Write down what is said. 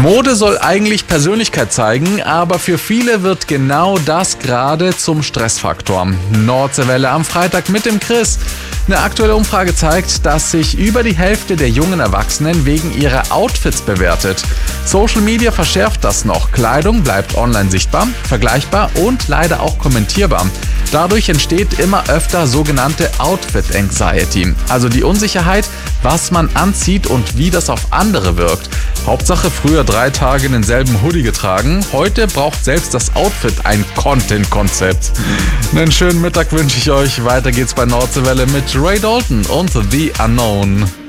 Mode soll eigentlich Persönlichkeit zeigen, aber für viele wird genau das gerade zum Stressfaktor. Nordseewelle am Freitag mit dem Chris. Eine aktuelle Umfrage zeigt, dass sich über die Hälfte der jungen Erwachsenen wegen ihrer Outfits bewertet. Social Media verschärft das noch. Kleidung bleibt online sichtbar, vergleichbar und leider auch kommentierbar. Dadurch entsteht immer öfter sogenannte Outfit Anxiety, also die Unsicherheit, was man anzieht und wie das auf andere wirkt. Hauptsache früher 3 Tage denselben Hoodie getragen, heute braucht selbst das Outfit ein Content-Konzept. Einen schönen Mittag wünsche ich euch, weiter geht's bei Nordseewelle mit Ray Dalton und The Unknown.